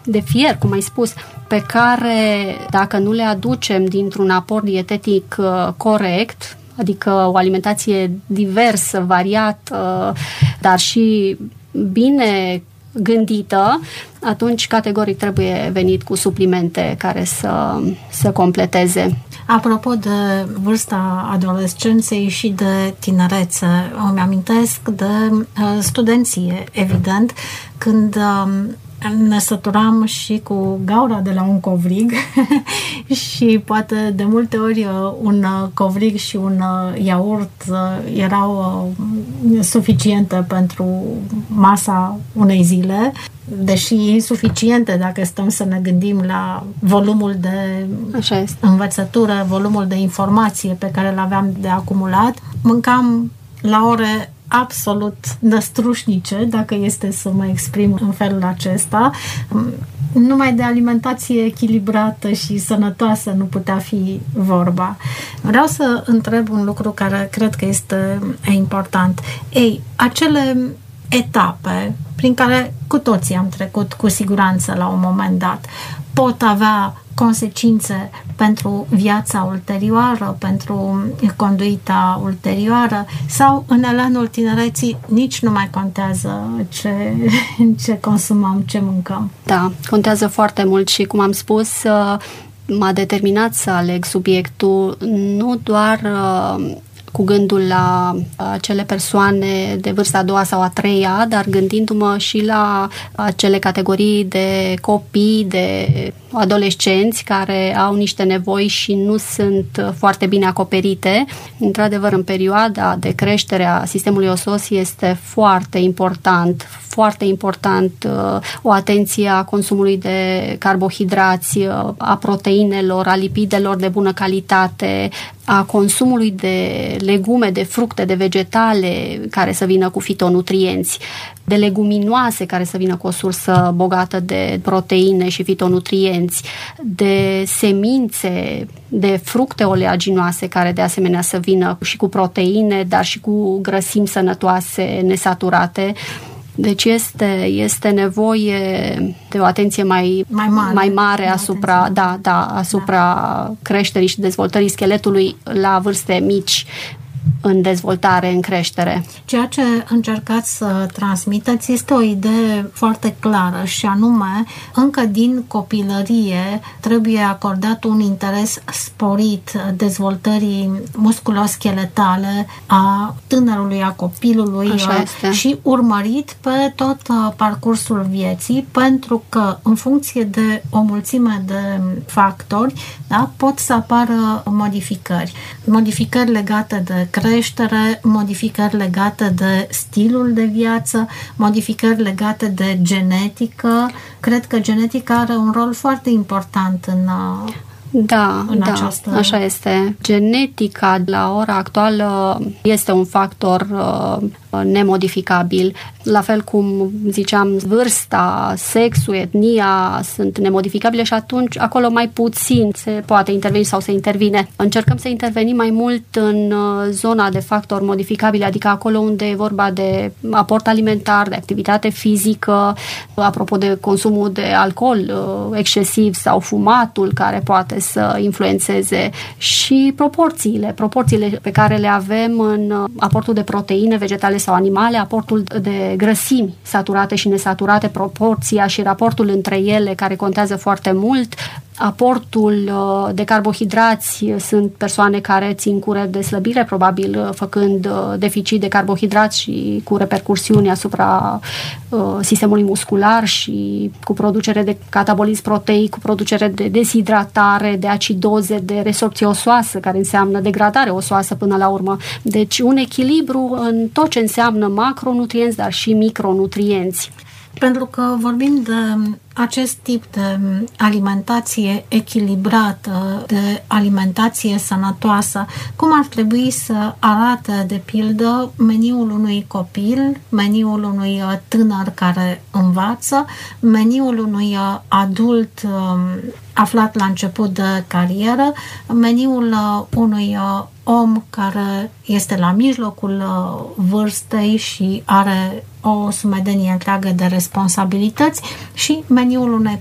de fier, cum ai spus, pe care dacă nu le aducem dintr-un aport dietetic corect, adică o alimentație diversă, variată, dar și bine gândită, atunci categoric trebuie venit cu suplimente care să completeze. Apropo de vârsta adolescenței și de tinerețe, îmi amintesc de studenție, evident, când ne săturam și cu gaura de la un covrig și poate de multe ori un covrig și un iaurt erau suficiente pentru masa unei zile, deși insuficiente dacă stăm să ne gândim la volumul de învățătură, volumul de informație pe care l-aveam de acumulat. Mâncam la ore absolut năstrușnice, dacă este să mă exprim în felul acesta. Numai de alimentație echilibrată și sănătoasă nu putea fi vorba. Vreau să întreb un lucru care cred că este important. Acele etape prin care cu toții am trecut cu siguranță la un moment dat pot avea consecințe pentru viața ulterioară, pentru conduita ulterioară, sau în elanul tinereții nici nu mai contează ce consumăm, ce mâncăm? Da, contează foarte mult și, cum am spus, m-a determinat să aleg subiectul nu doar cu gândul la acele persoane de vârsta a doua sau a treia, dar gândindu-mă și la acele categorii de copii, de adolescenți care au niște nevoi și nu sunt foarte bine acoperite. Într-adevăr, în perioada de creștere a sistemului osos este foarte important o atenție a consumului de carbohidrați, a proteinelor, a lipidelor de bună calitate, a consumului de legume, de fructe, de vegetale care să vină cu fitonutrienți, de leguminoase care să vină cu o sursă bogată de proteine și fitonutrienți, de semințe, de fructe oleaginoase care de asemenea să vină și cu proteine, dar și cu grăsimi sănătoase, nesaturate. Deci este nevoie de o atenție mai mare asupra creșterii și dezvoltării scheletului la vârste mici, în dezvoltare, în creștere. Ceea ce încercați să transmiteți este o idee foarte clară și anume, încă din copilărie trebuie acordat un interes sporit dezvoltării musculoscheletale a tânărului, a copilului și urmărit pe tot parcursul vieții, pentru că în funcție de o mulțime de factori, pot să apară modificări legate de creștere, modificări legate de stilul de viață, modificări legate de genetică. Cred că genetica are un rol foarte important în această... așa este. Genetica la ora actuală este un factor nemodificabil. La fel cum ziceam, vârsta, sexul, etnia sunt nemodificabile și atunci acolo mai puțin se poate interveni sau se intervine. Încercăm să intervenim mai mult în zona de factori modificabili, adică acolo unde e vorba de aport alimentar, de activitate fizică, apropo de consumul de alcool excesiv sau fumatul care poate să influențeze, și proporțiile pe care le avem în aportul de proteine vegetale sau animale, aportul de grăsimi saturate și nesaturate, proporția și raportul între ele care contează foarte mult, aportul de carbohidrați. Sunt persoane care țin cure de slăbire, probabil făcând deficit de carbohidrați și cu repercursiuni asupra sistemului muscular și cu producere de catabolism proteic, cu producere de deshidratare, de acidoze, de resorpție osoasă, care înseamnă degradare osoasă până la urmă. Deci un echilibru în tot ce înseamnă macronutrienți, dar și micronutrienți. Pentru că vorbim de acest tip de alimentație echilibrată, de alimentație sănătoasă, cum ar trebui să arate, de pildă, meniul unui copil, meniul unui tânăr care învață, meniul unui adult aflat la început de carieră, meniul unui om care este la mijlocul vârstei și are o sumedenie întreagă de responsabilități și meniul unei